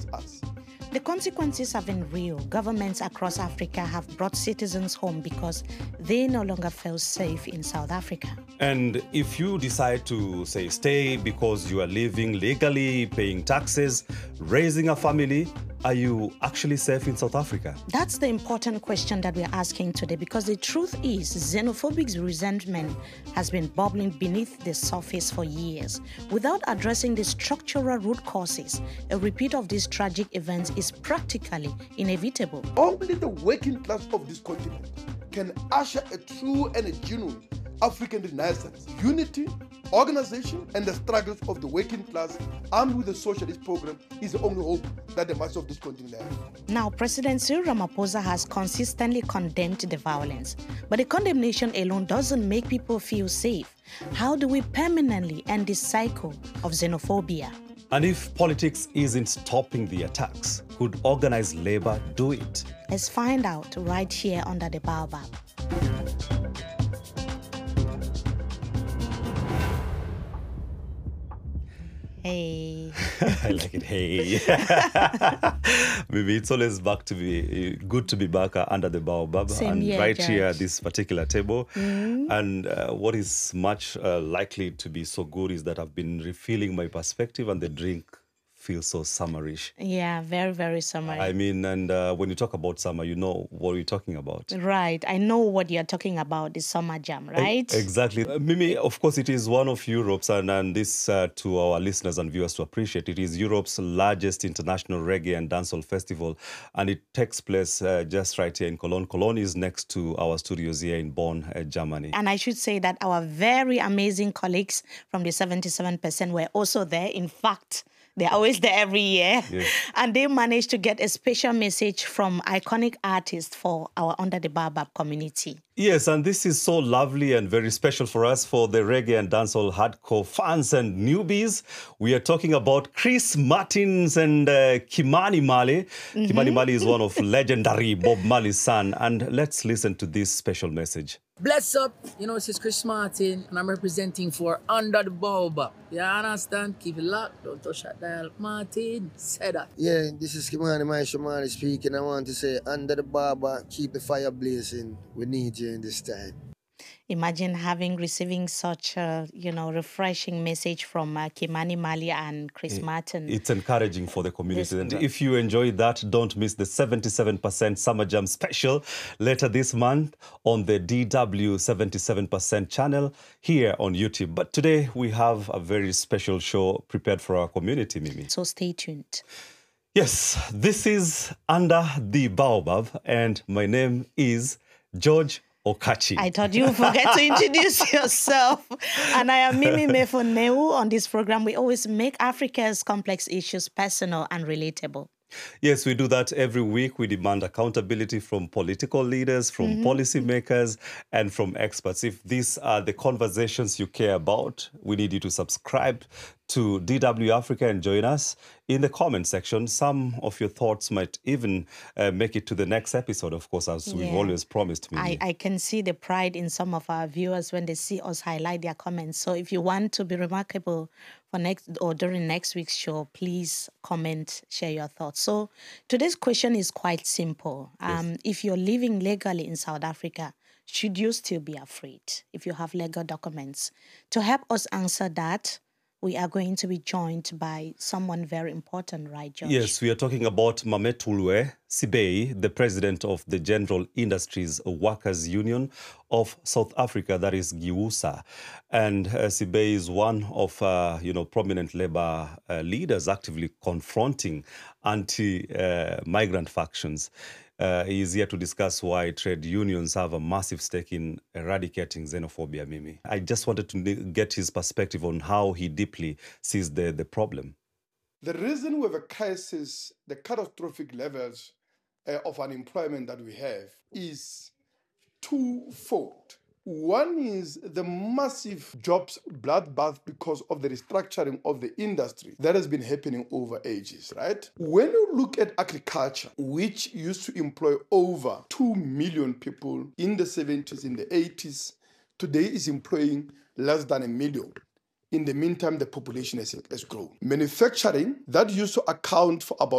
benefits us. The consequences have been real. Governments across Africa have brought citizens home because they no longer feel safe in South Africa. And if you decide to, say, stay because you are living legally, paying taxes, raising a family, are you actually safe in South Africa? That's the important question that we're asking today, because the truth is xenophobic resentment has been bubbling beneath the surface for years. Without addressing the structural root causes, a repeat of these tragic events is practically inevitable. Only the working class of this continent can usher a true and a genuine African Renaissance. Unity, organization, and the struggles of the working class armed with the socialist program is the only hope that the masses of this continent have. Now, President Cyril Ramaphosa has consistently condemned the violence, but the condemnation alone doesn't make people feel safe. How do we permanently end this cycle of xenophobia? And if politics isn't stopping the attacks, could organized labor do it? Let's find out right here under the Baobab. Hey. I like it. Hey. Maybe it's always good to be back under the Baobab. Same and here, right Judge. here at this particular table. And what is much likely to be so good is that I've been refilling my perspective and the drink feels so summerish. Yeah, very, very summery. I mean, and when you talk about summer, you know what we're talking about. Right. I know what you're talking about, the summer jam, right? Exactly. Mimi, of course, it is one of Europe's, and this to our listeners and viewers to appreciate, it is Europe's largest international reggae and dancehall festival, and it takes place just right here in Cologne. Cologne is next to our studios here in Bonn, Germany. And I should say that our very amazing colleagues from the 77% were also there. In fact, they're always there every year. Yes. And they managed to get a special message from iconic artists for our Under the Baobab community. Yes, and this is so lovely and very special for us, for the reggae and dancehall hardcore fans and newbies. We are talking about Chris Martins and Kimani Marley. Kimani Marley is one of legendary Bob Marley's son. And let's listen to this special message. Bless up, this is Chris Martin, and I'm representing for Under the Baobab. You understand? Keep it locked, don't touch that dial. Martin, say that. Yeah, this is Kimani Marley speaking. I want to say, Under the Baobab, keep the fire blazing. We need you in this time. Imagine receiving such a, refreshing message from Kimani Marley and Chris Martin. It's encouraging for the community. Yes. And if you enjoyed that, don't miss the 77% Summer Jam special later this month on the DW 77% channel here on YouTube. But today we have a very special show prepared for our community, Mimi. So stay tuned. Yes, this is Under the Baobab, and my name is George Okachi. I thought you would forget to introduce yourself. And I am Mimi Mefoneu. On this program, we always make Africa's complex issues personal and relatable. Yes, we do that every week. We demand accountability from political leaders, from policymakers, and from experts. If these are the conversations you care about, we need you to subscribe to DW Africa and join us in the comment section. Some of your thoughts might even make it to the next episode, of course, as we've always promised. Mimi. I can see the pride in some of our viewers when they see us highlight their comments. So if you want to be remarkable for next or during next week's show, please comment, share your thoughts. So today's question is quite simple. If you're living legally in South Africa, should you still be afraid if you have legal documents? To help us answer that, we are going to be joined by someone very important, right, George? Yes, we are talking about Mametulwe Sibei, the president of the General Industries Workers Union of South Africa, that is GIWUSA. And Sibei is one of, prominent labor leaders actively confronting anti-migrant factions. He is here to discuss why trade unions have a massive stake in eradicating xenophobia, Mimi. I just wanted to get his perspective on how he deeply sees the problem. The reason we have a crisis, the catastrophic levels of unemployment that we have is twofold. One is the massive jobs bloodbath because of the restructuring of the industry that has been happening over ages, right? When you look at agriculture, which used to employ over 2 million people in the 70s, in the 80s, today is employing less than 1 million. In the meantime, the population has grown. Manufacturing, that used to account for about